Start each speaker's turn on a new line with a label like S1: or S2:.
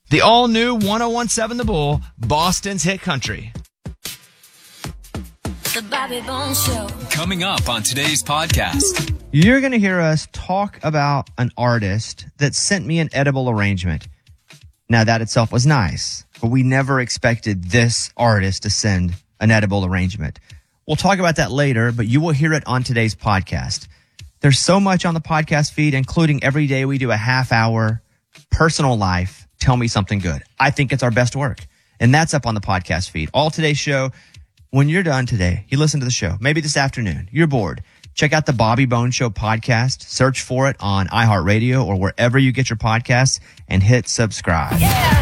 S1: The all-new 101.7 The Bull, Boston's hit country.
S2: The Bobby Bones Show.
S3: Coming up on today's podcast.
S4: You're going to hear us talk about an artist that sent me an edible arrangement. Now, that itself was nice, but we never expected this artist to send an edible arrangement. We'll talk about that later, but you will hear it on today's podcast. There's so much on the podcast feed, including every day we do a half-hour personal life, tell me something good. I think it's our best work, and that's up on the podcast feed. All today's show, when you're done today, you listen to the show, maybe this afternoon, you're bored. Check out the Bobby Bones Show podcast. Search for it on iHeartRadio or wherever you get your podcasts and hit subscribe.
S2: Yeah.